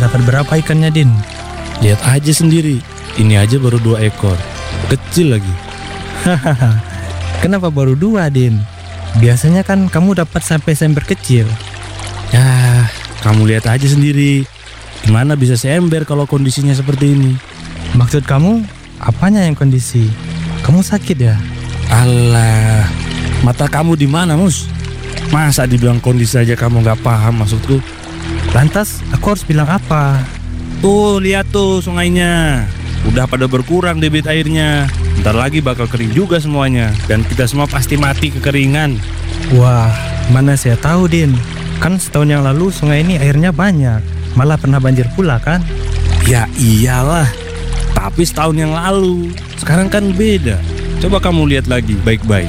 dapat berapa ikannya, Din? Lihat aja sendiri, ini aja baru 2 ekor. Kecil lagi. Hahaha. Kenapa baru 2, Din? Biasanya kan kamu dapat sampai seember kecil. Ya, kamu lihat aja sendiri. Gimana bisa seember kalau kondisinya seperti ini? Maksud kamu, apanya yang kondisi? Kamu sakit ya? Alah, mata kamu di mana, Mus? Masa dibilang kondisi aja kamu nggak paham maksudku? Lantas, aku harus bilang apa? Tuh, lihat tuh sungainya. Udah pada berkurang debit airnya. Ntar lagi bakal kering juga semuanya. Dan kita semua pasti mati kekeringan. Wah, mana saya tahu, Din. Kan setahun yang lalu sungai ini airnya banyak. Malah pernah banjir pula kan? Ya iyalah. Tapi setahun yang lalu. Sekarang kan beda. Coba kamu lihat lagi baik-baik.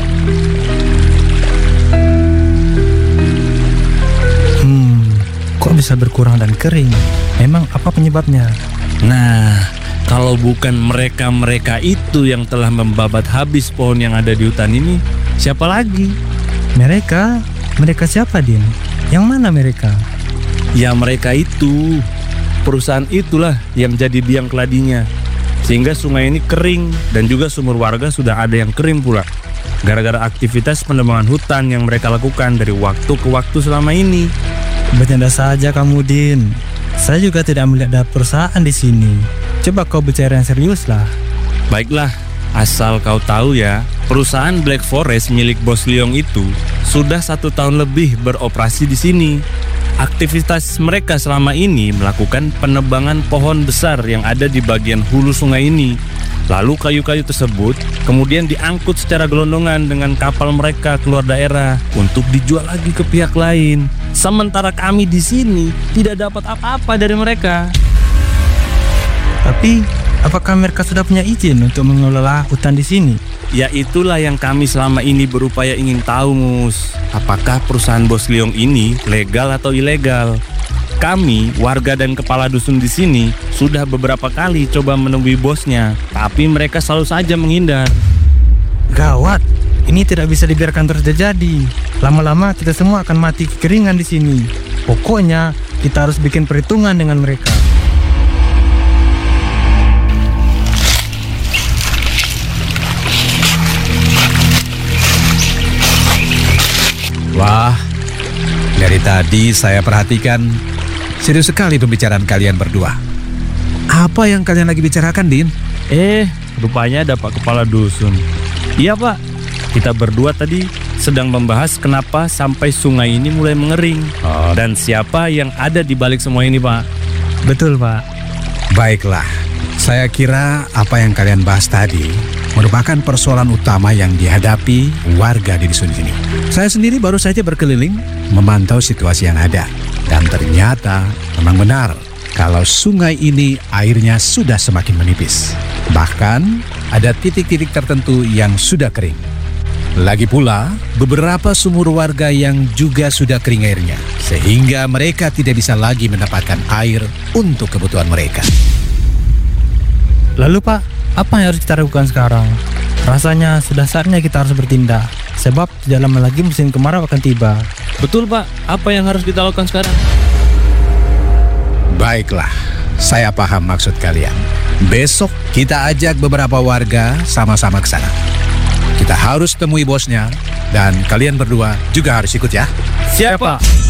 Kok bisa berkurang dan kering? Memang apa penyebabnya? Nah, kalau bukan mereka-mereka itu yang telah membabat habis pohon yang ada di hutan ini, siapa lagi? Mereka? Mereka siapa, Din? Yang mana mereka? Ya mereka itu. Perusahaan itulah yang jadi biang keladinya. Sehingga sungai ini kering dan juga sumur warga sudah ada yang kering pula. Gara-gara aktivitas penebangan hutan yang mereka lakukan dari waktu ke waktu selama ini. Bercanda saja kamu, Din. Saya juga tidak melihat ada perusahaan di sini. Coba kau bicara yang serius lah. Baiklah, asal kau tahu ya, perusahaan Black Forest milik Bos Leong itu sudah 1 tahun lebih beroperasi di sini. Aktivitas mereka selama ini melakukan penebangan pohon besar yang ada di bagian hulu sungai ini. Lalu kayu-kayu tersebut kemudian diangkut secara gelondongan dengan kapal mereka keluar daerah untuk dijual lagi ke pihak lain. Sementara kami di sini tidak dapat apa-apa dari mereka. Tapi, apakah mereka sudah punya izin untuk mengelola hutan di sini? Ya itulah yang kami selama ini berupaya ingin tahu, Mus. Apakah perusahaan Bos Leong ini legal atau ilegal? Kami, warga dan kepala dusun di sini, sudah beberapa kali coba menemui bosnya, tapi mereka selalu saja menghindar. Gawat, ini tidak bisa dibiarkan terus terjadi. Lama-lama kita semua akan mati kekeringan di sini. Pokoknya kita harus bikin perhitungan dengan mereka. Wah, dari tadi saya perhatikan serius sekali pembicaraan kalian berdua. Apa yang kalian lagi bicarakan, Din? Rupanya ada Pak Kepala Dusun. Iya, Pak. Kita berdua tadi sedang membahas kenapa sampai sungai ini mulai mengering. Dan siapa yang ada di balik semua ini, Pak. Betul, Pak. Baiklah, saya kira apa yang kalian bahas tadi merupakan persoalan utama yang dihadapi warga di dusun ini. Saya sendiri baru saja berkeliling memantau situasi yang ada. Dan ternyata memang benar kalau sungai ini airnya sudah semakin menipis. Bahkan ada titik-titik tertentu yang sudah kering. Lagi pula beberapa sumur warga yang juga sudah kering airnya. Sehingga mereka tidak bisa lagi mendapatkan air untuk kebutuhan mereka. Lalu, Pak, apa yang harus kita lakukan sekarang? Rasanya sudah saatnya kita harus bertindak. Sebab tidak lama lagi musim kemarau akan tiba. Betul, Pak. Apa yang harus kita lakukan sekarang? Baiklah, saya paham maksud kalian. Besok kita ajak beberapa warga sama-sama ke sana. Kita harus temui bosnya dan kalian berdua juga harus ikut ya. Siap, Pak.